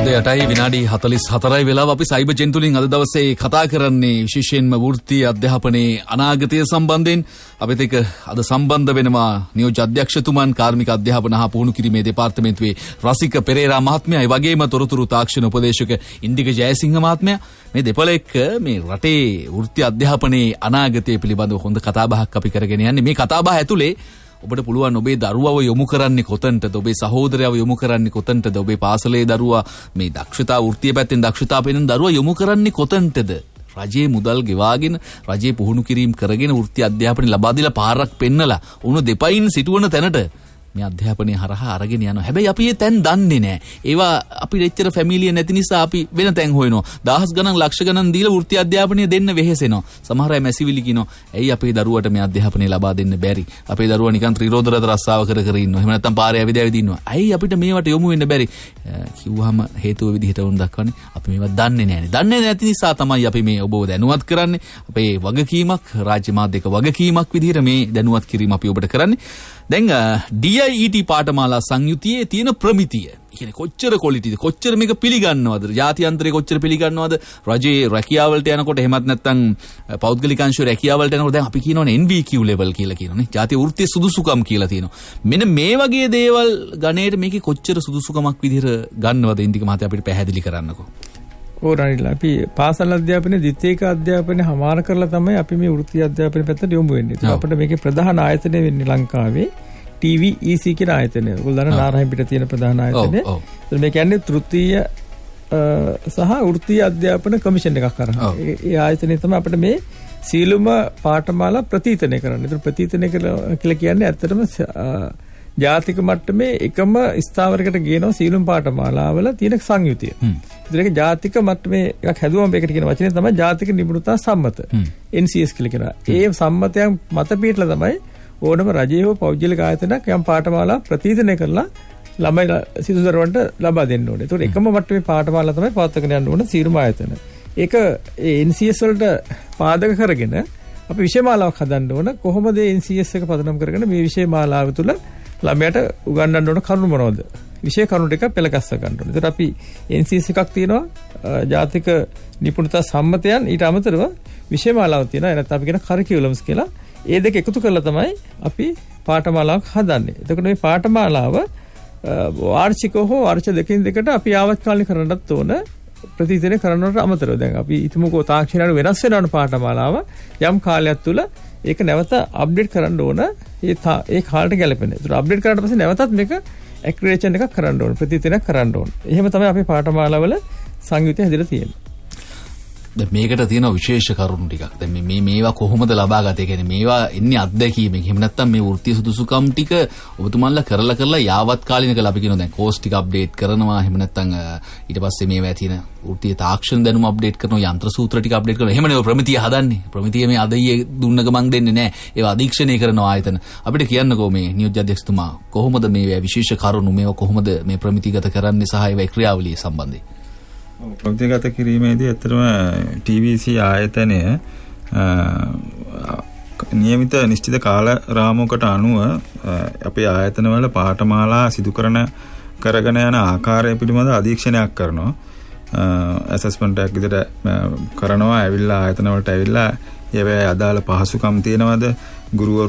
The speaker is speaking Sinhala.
යටයි විනාඩි 44යි වෙලාව අපි සයිබර් ජෙන්තුලින් අද දවසේ කතා කරන්නේ විශේෂයෙන්ම වෘත්තීය අධ්‍යාපනයේ අනාගතය සම්බන්ධයෙන් අපිට ඒක අද සම්බන්ධ වෙනවා නියෝජ්‍ය අධ්‍යක්ෂතුමන් කාර්මික අධ්‍යාපන හා පුහුණු කිරීමේ දෙපාර්තමේන්තුවේ රසික පෙරේරා මහත්මයා ඒ වගේම තොරතුරු තාක්ෂණ උපදේශක ඉන්දික ජයසිංහ මහත්මයා මේ දෙපළ එක්ක මේ රටේ වෘත්තීය අධ්‍යාපනයේ අනාගතය පිළිබඳව හොඳ කතාබහක් අපි කරගෙන යන්නේ මේ කතාබහ ඇතුලේ ඔබට පුළුවන් ඔබේ දරුවව යොමු කරන්නේ කොතනටද ඔබේ සහෝදරයව යොමු කරන්නේ කොතනටද ඔබේ පාසලේ දරුවා මේ දක්ෂතා වෘත්තීය පැත්තෙන් දක්ෂතා පෙන්වන දරුවා යොමු කරන්නේ කොතනටද රජයේ මුදල් ගෙවාගෙන රජයේ පුහුණු කිරීම කරගෙන වෘත්තීය අධ්‍යාපනය ලබා දීලා පාරක් පෙන්නලා උණු දෙපයින් සිටවන තැනට මේ අධ්‍යාපනය හරහා අරගෙන යනවා. හැබැයි අපි ඒ තැන් දන්නේ නැහැ. ඒවා අපි දෙච්චර ෆැමිලිය නැති නිසා අපි වෙන තැන් හොයනවා. දහස් ගණන් ලක්ෂ ගණන් දීලා වෘත්තීය අධ්‍යාපනය දෙන්න වෙහෙසෙනවා. සමහර අය මැසිවිලි කියනවා. ඇයි අපේ දරුවට මේ අධ්‍යාපනය ලබා දෙන්න බැරි? අපේ දරුවා නිකන් ත්‍රිරෝද රස්සාව කර කර ඉන්නවා. එහෙම නැත්නම් පාරේ ඇවිද ඉන්නවා. ඇයි අපිට මේවට යොමු වෙන්න බැරි? කිව්වහම හේතුව විදිහට වුණ දක්වන්නේ අපි මේවා දන්නේ නැහැනේ. දන්නේ නැති නිසා තමයි අපි මේ ඔබව දැනුවත් කරන්නේ. අපේ වගකීමක් රාජ්‍ය මාධ්‍යක වගකීමක් විදිහට මේ දැනුවත් කිරීම අපි ඔබට කරන්නේ. දැන් DIET පාඨමාලා සංයුතියේ තියෙන ප්‍රමිතිය. කියන්නේ කොච්චර ක්වොලිටිද කොච්චර මේක පිළිගන්නවද? ජාත්‍යන්තරේ කොච්චර පිළිගන්නවද? රජයේ රැකියාවලට යනකොට එහෙමත් නැත්නම් පෞද්ගලික අංශ රැකියාවලට යනකොට දැන් අපි කියනවනේ NVQ level කියලා කියනවනේ. ජාතිය වෘත්තීය සුදුසුකම් කියලා තියෙනවා. මෙන්න මේ වගේ දේවල් ගණේට මේකේ කොච්චර සුදුසුකමක් විදිහට ගන්නවද ඉන්දික මහත්තයා අපිට පැහැදිලි කරන්නකෝ. ඕරයිලා අපි පාසල් අධ්‍යාපනයේ ද්විතීයික අධ්‍යාපනය හමාර කරලා තමයි අපි මේ වෘත්තීය අධ්‍යාපනය පැත්තට යොමු වෙන්නේ. ඒක අපිට මේකේ ප්‍රධාන ආයතනය වෙන්නේ ලංකාවේ TVEC කියන ආයතනය. ඔයගොල්ලෝ දන්න නාරහෙන් පිට තියෙන ප්‍රධාන ආයතනය. ඒක මේ කියන්නේ තෘතීය සහ වෘත්තීය අධ්‍යාපන කමිෂන් එකක් කරනවා. ඒ ආයතනය තමයි අපිට මේ සීලුම පාඨමාලා ප්‍රතිතනය කරන්නේ. ඒක ප්‍රතිතනය කියලා කියන්නේ ඇත්තටම ජාතික මට්ටමේ එකම ස්ථාවරයකට ගේනවා සීලුම පාඨමාලාවල තියෙන සංයුතිය. ඒක ජාතික මට්ටමේ එකක් හැදුවම ඒකට කියන වචනේ තමයි ජාතික නිපුණතා සම්මත. NCS කියලා කියනවා. ඒ සම්මතයන් මත පිටලා තමයි ඕනම රජයේ හෝ පෞද්ගලික ආයතනයක් යම් පාඨමාලා ප්‍රතිතනය කරලා ළමයි සිසු දරුවන්ට ලබා දෙන්න ඕනේ. ඒතකොට එකම මට්ටමේ පාඨමාලා තමයි පවත්වාගෙන යන්න ඕන සීරුම ආයතන. ඒක NCS වලට පාදක කරගෙන අපි විෂයමාලාවක් හදන්න ඕන. කොහොමද NCS එක පදනම් කරගෙන මේ විෂයමාලාව තුළ ළමයට උගන්වන්න ඕන කරුණු මොනවද? විෂය කරුණු ටික පෙළගස්ස ගන්න ඕනේ. ඒතකොට අපි NCS එකක් තියෙනවා ජාතික නිපුණතා සම්මතයන් ඊට අමතරව විෂයමාලාවක් තියෙනවා. එනත් අපි කියන කරිකියුලම්ස් කියලා. ඒ දෙක එකතු කරලා තමයි අපි පාඨමාලාවක් හදන්නේ. එතකොට මේ පාඨමාලාව වාර්ෂිකව හෝ වර්ෂ දෙකකින් දෙකට අපි ආවත්කාලික කරන්නත් ඕන ප්‍රතිදින කරනවට අමතරව. දැන් අපි හිතමුකෝ තාක්ෂණයට වෙනස් වෙනවන පාඨමාලාව යම් කාලයක් තුල ඒක නැවත අප්ඩේට් කරන්න ඕන ඒ කාලයට ගැලපෙන. ඒතර අප්ඩේට් කරාට පස්සේ නැවතත් මේක ඇක්ටිවේෂන් එකක් කරන්න ඕන ප්‍රතිදිනයක් කරන්න ඕන. එහෙම තමයි අපේ පාඨමාලාවල සංයුතිය හැදලා තියෙන්නේ. දැන් මේකට තියෙන විශේෂ කරුණු ටිකක්. දැන් මේවා කොහොමද ලබා ගත්තේ? කියන්නේ මේවා එන්නේ අත්දැකීමෙන්. එහෙම නැත්නම් මේ වෘත්තීය සුදුසුකම් ටික ඔබතුමන්ලා කරලා යාවත් කාලින කළා අපි කියනවා දැන් කෝස් ටික අප්ඩේට් කරනවා. එහෙම නැත්නම් ඊට පස්සේ මේවා තියෙන වෘත්තීය තාක්ෂණ දැනුම අප්ඩේට් කරනවා. යන්ත්‍ර සූත්‍ර ටික අප්ඩේට් කරනවා. එහෙමනේ ඔය ප්‍රමිතිය හදන්නේ. ප්‍රමිතිය මේ අදයේ දුන්න ගමන් දෙන්නේ නැහැ. ඒවා අධීක්ෂණය කරන ආයතන. අපිට කියන්නකෝ මේ නියෝජ්‍ය අධ්‍යක්ෂතුමා කොහොමද මේ විශේෂ කරුණු මේවා කොහොමද මේ ප්‍රමිතිගත කරන්නේ සහ ඒවා ක්‍රියාවලිය සම්බන්ධයෙන් ප්‍රතිගත කිරීමේදී ඇත්තටම TVC ආයතනය නියමිත නිශ්චිත කාල රාමුවකට අනුව අපේ ආයතනවල පාඨමාලා සිදු කරගෙන යන ආකාරය පිළිබඳ අධීක්ෂණයක් කරනවා. ඇසස්මන්ට් එකක් විදිහට කරනවා. ඇවිල්ලා ආයතන වලට ඇවිල්ලා ඒවැ අදාළ පහසුකම් තියෙනවද? ගුරුවරු